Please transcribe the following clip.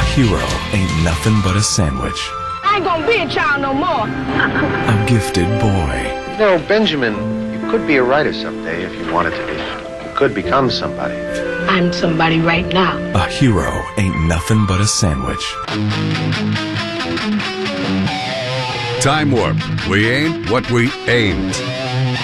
hero ain't nothing but a sandwich. I ain't gonna be a child no more. A gifted boy. No, Benjamin, you could be a writer someday if you wanted to be. You could become somebody. I'm somebody right now. A hero ain't nothing but a sandwich. Time Warp. We ain't what we ain't.